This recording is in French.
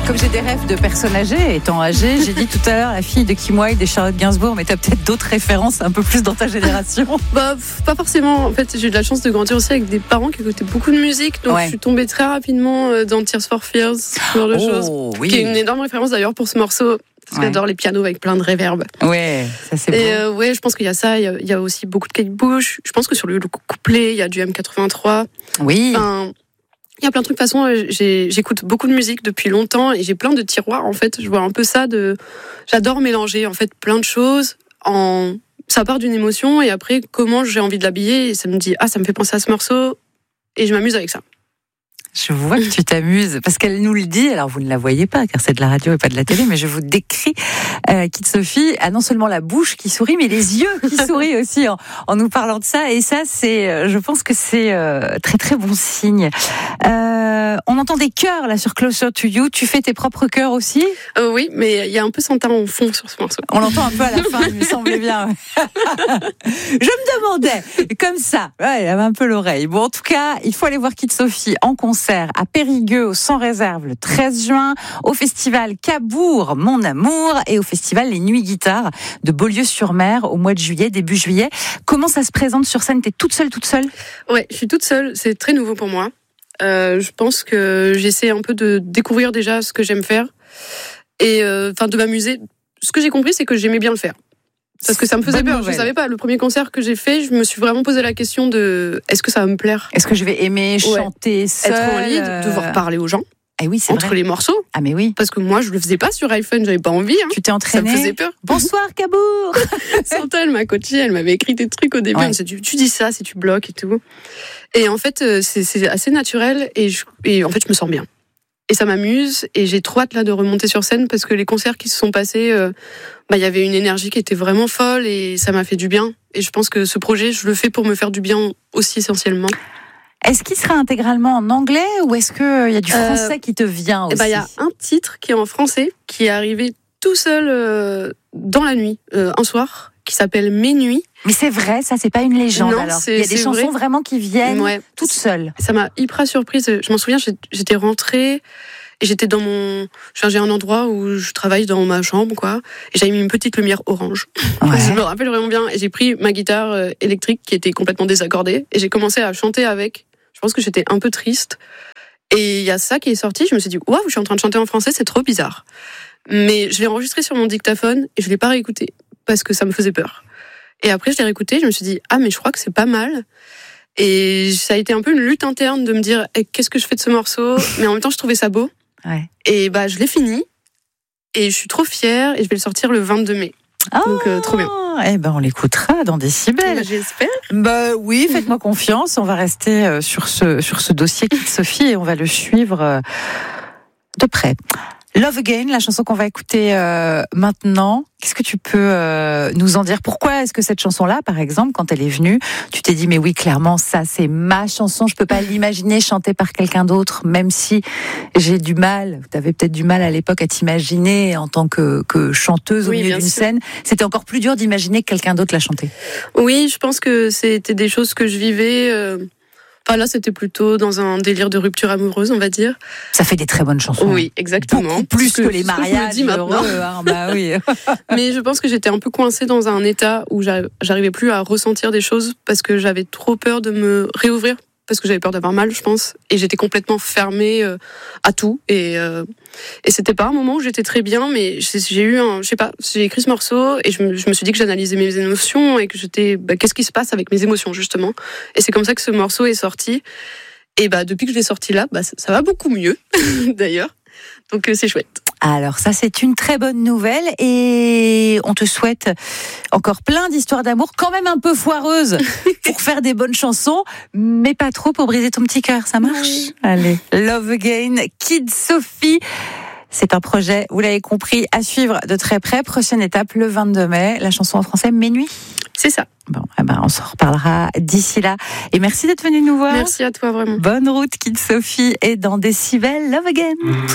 Comme j'ai des rêves de personnes âgées, étant âgée, j'ai dit tout à l'heure la fille de Kim Wilde et Charlotte Gainsbourg, mais t'as peut-être d'autres références un peu plus dans ta génération. Pas forcément. En fait, j'ai eu de la chance de grandir aussi avec des parents qui écoutaient beaucoup de musique, donc je suis tombée très rapidement dans Tears for Fears, ce genre de choses, qui est une énorme référence d'ailleurs pour ce morceau. Parce que j'adore les pianos avec plein de reverb. Ouais, ça c'est beau. Et je pense qu'il y a ça. Il y a aussi beaucoup de Kate Bush. Je pense que sur le couplet, il y a du M83. Oui. Enfin, il y a plein de trucs. De toute façon, j'écoute beaucoup de musique depuis longtemps et j'ai plein de tiroirs. En fait, je vois un peu ça. J'adore mélanger en fait plein de choses. Ça part d'une émotion et après comment j'ai envie de l'habiller. Et ça me dit ça me fait penser à ce morceau et je m'amuse avec ça. Je vois que tu t'amuses, parce qu'elle nous le dit, alors vous ne la voyez pas, car c'est de la radio et pas de la télé, mais je vous décris Kid Sophie a non seulement la bouche qui sourit, mais les yeux qui sourient aussi en nous parlant de ça, et ça, je pense que c'est très très bon signe. On entend des chœurs là sur Closer to You, tu fais tes propres chœurs aussi ? Oui, mais il y a un peu Santa en fond sur ce morceau. On l'entend un peu à la fin, il me semblait bien. Je me demandais, comme ça, elle avait un peu l'oreille. Bon, en tout cas, il faut aller voir Kid Sophie en concert à Périgueux, au Sans Réserve, le 13 juin, au festival Cabourg, Mon Amour, et au festival Les Nuits Guitare de Beaulieu-sur-Mer au mois de juillet, début juillet. Comment ça se présente sur scène ? T'es toute seule ? Ouais, je suis toute seule, c'est très nouveau pour moi. Je pense que j'essaie un peu de découvrir déjà ce que j'aime faire et de m'amuser. Ce que j'ai compris, c'est que j'aimais bien le faire. Parce que ça me faisait peur, je savais pas. Le premier concert que j'ai fait, je me suis vraiment posé la question de est-ce que ça va me plaire ? Est-ce que je vais aimer chanter seule, être en lead, devoir parler aux gens oui, c'est entre vrai. les morceaux ? Ah mais oui. Parce que moi, je le faisais pas sur iPhone, j'avais pas envie. Tu t'es entraînée ? Ça me faisait peur. Bonsoir Cabourg. Chantal, ma coachée, elle m'avait écrit des trucs au début. Elle me disait, tu dis ça si tu bloques et tout. Et en fait, c'est assez naturel et en fait, je me sens bien. Et ça m'amuse et j'ai trop hâte là de remonter sur scène parce que les concerts qui se sont passés, il y avait une énergie qui était vraiment folle et ça m'a fait du bien. Et je pense que ce projet, je le fais pour me faire du bien aussi essentiellement. Est-ce qu'il sera intégralement en anglais ou est-ce qu'il y a du français qui te vient aussi ? Il y a un titre qui est en français qui est arrivé tout seul dans la nuit, un soir, qui s'appelle Mes Nuits. Mais c'est vrai, ça c'est pas une légende. Non, alors. Il y a des chansons vraiment qui viennent toutes seules. Ça m'a hyper surprise. Je m'en souviens, j'étais rentrée et j'étais j'ai un endroit où je travaille dans ma chambre, quoi. Et j'avais mis une petite lumière orange. Ouais. Je me rappelle vraiment bien. Et j'ai pris ma guitare électrique qui était complètement désaccordée et j'ai commencé à chanter avec. Je pense que j'étais un peu triste. Et il y a ça qui est sorti. Je me suis dit, waouh, je suis en train de chanter en français, c'est trop bizarre. Mais je l'ai enregistré sur mon dictaphone et je l'ai pas réécouté parce que ça me faisait peur. Et après, je l'ai réécouté, je me suis dit, mais je crois que c'est pas mal. Et ça a été un peu une lutte interne de me dire, qu'est-ce que je fais de ce morceau ? Mais en même temps, je trouvais ça beau. Ouais. Et je l'ai fini. Et je suis trop fière. Et je vais le sortir le 22 mai. Donc, trop bien. On l'écoutera dans Décibel. J'espère. Oui, faites-moi confiance. On va rester sur ce dossier Kid Sophie et on va le suivre de près. Love Again, la chanson qu'on va écouter maintenant. Qu'est-ce que tu peux nous en dire ? Pourquoi est-ce que cette chanson-là, par exemple, quand elle est venue, tu t'es dit, mais oui, clairement, ça, c'est ma chanson, je peux pas l'imaginer chantée par quelqu'un d'autre, même si j'ai du mal, tu avais peut-être du mal à l'époque à t'imaginer en tant que chanteuse au milieu d'une scène. C'était encore plus dur d'imaginer que quelqu'un d'autre la chantait. Oui, je pense que c'était des choses que je vivais... là, c'était plutôt dans un délire de rupture amoureuse, on va dire. Ça fait des très bonnes chansons. Oui, exactement. Beaucoup plus que les mariages heureux. Oui. Mais je pense que j'étais un peu coincée dans un état où j'arrivais plus à ressentir des choses parce que j'avais trop peur de me réouvrir. Parce que j'avais peur d'avoir mal, je pense. Et j'étais complètement fermée à tout. Et c'était pas un moment où j'étais très bien, mais j'ai écrit ce morceau et je me suis dit que j'analysais mes émotions et que qu'est-ce qui se passe avec mes émotions, justement. Et c'est comme ça que ce morceau est sorti. Et depuis que je l'ai sorti là, ça va beaucoup mieux, d'ailleurs. Donc c'est chouette. Alors ça, c'est une très bonne nouvelle et on te souhaite encore plein d'histoires d'amour, quand même un peu foireuses pour faire des bonnes chansons, mais pas trop pour briser ton petit cœur, ça marche ? Oui. Allez, Love Again, Kid Sophie. C'est un projet, vous l'avez compris, à suivre de très près. Prochaine étape, le 22 mai, la chanson en français Mes Nuits. C'est ça. Bon, on s'en reparlera d'ici là. Et merci d'être venu nous voir. Merci à toi, vraiment. Bonne route, Kid Sophie, et dans Décibel, Love Again.